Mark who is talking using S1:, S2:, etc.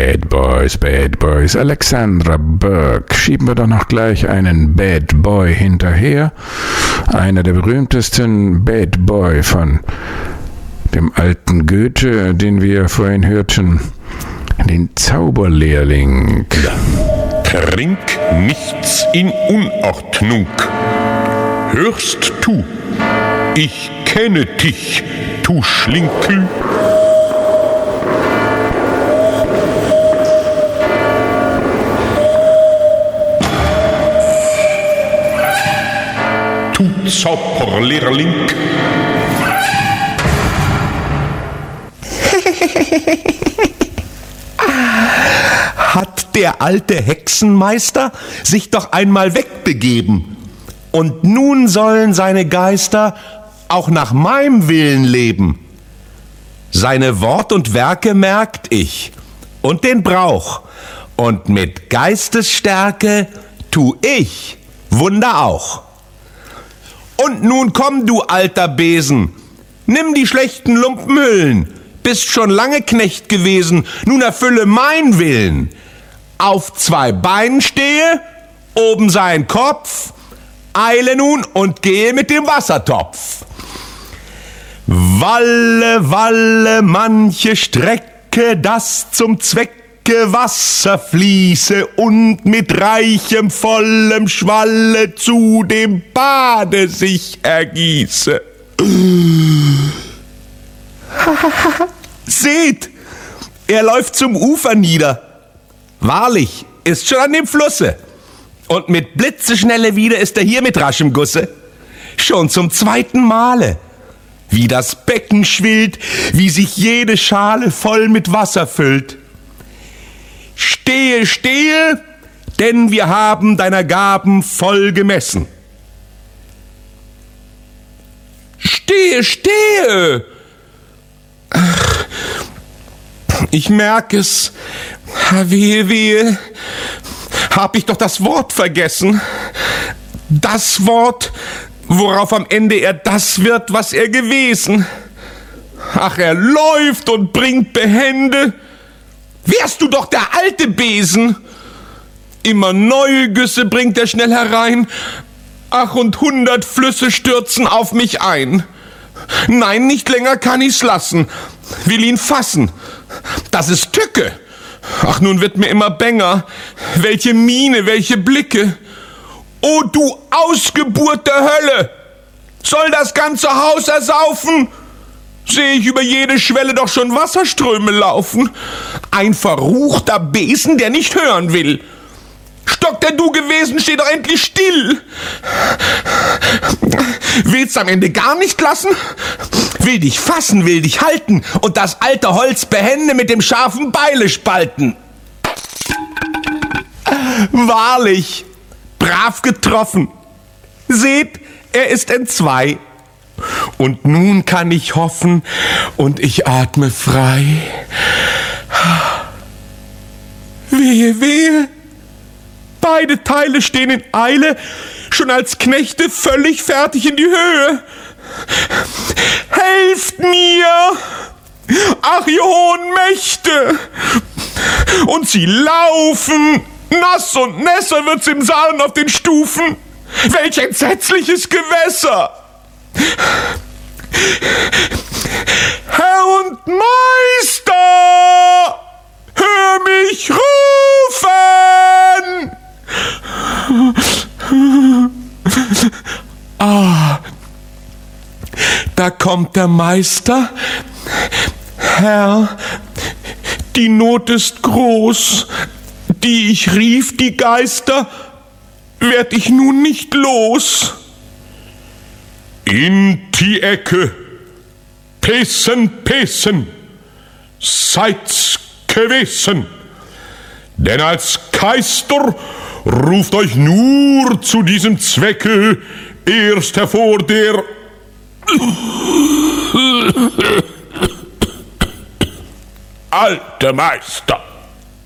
S1: Bad Boys. Alexandra Burke. Schieben wir doch noch gleich einen Bad Boy hinterher. Einer der berühmtesten Bad Boy von dem alten Goethe, den wir vorhin hörten. Den Zauberlehrling.
S2: Trink nichts in Unordnung. Hörst du, ich kenne dich, du Schlinkel. Du Zauberlehrling.
S3: Hat der alte Hexenmeister sich doch einmal wegbegeben. Und nun sollen seine Geister auch nach meinem Willen leben. Seine Wort und Werke merkt ich und den Brauch. Und mit Geistesstärke tu ich Wunder auch. Und nun komm, du alter Besen, nimm die schlechten Lumpenhüllen. Bist schon lange Knecht gewesen, nun erfülle mein Willen. Auf 2 Beinen stehe, oben sein Kopf, eile nun und gehe mit dem Wassertopf. Walle, walle, manche Strecke, dass zum Zwecke Wasser fließe und mit reichem, vollem Schwalle zu dem Bade sich ergieße. Seht, er läuft zum Ufer nieder. Wahrlich, ist schon an dem Flusse. Und mit Blitzeschnelle wieder ist er hier mit raschem Gusse. Schon zum 2. Male. Wie das Becken schwillt, wie sich jede Schale voll mit Wasser füllt. Stehe, stehe, denn wir haben deiner Gaben voll gemessen. Stehe, stehe! Ach, ich merk es. Wehe, wehe. Hab ich doch das Wort vergessen. Das Wort, worauf am Ende er das wird, was er gewesen. Ach, er läuft und bringt behende. Wärst du doch der alte Besen. Immer neue Güsse bringt er schnell herein. Ach, und 100 Flüsse stürzen auf mich ein. Nein, nicht länger kann ich's lassen. Will ihn fassen. Das ist Tücke. Ach, nun wird mir immer bänger. Welche Miene, welche Blicke. O du Ausgeburt der Hölle! Soll das ganze Haus ersaufen? Seh ich über jede Schwelle doch schon Wasserströme laufen. Ein verruchter Besen, der nicht hören will. Stock, der du gewesen, steh doch endlich still. Willst am Ende gar nicht lassen? Will dich fassen, will dich halten und das alte Holz behende mit dem scharfen Beile spalten. Wahrlich, brav getroffen. Seht, er ist entzwei. Und nun kann ich hoffen und ich atme frei. Wehe, wehe. Beide Teile stehen in Eile, schon als Knechte völlig fertig in die Höhe. Helft mir! Ach, ihr hohen Mächte! Und sie laufen, nass und nässer wird's im Saal und auf den Stufen. Welch entsetzliches Gewässer! Herr und Meister, hör mich rufen! Ah, da kommt der Meister. Herr, die Not ist groß, die ich rief, die Geister, werd ich nun nicht los.
S2: In die Ecke, Pesen, Pesen, seid's gewesen, denn als Geister ruft euch nur zu diesem Zwecke erst hervor der alte Meister.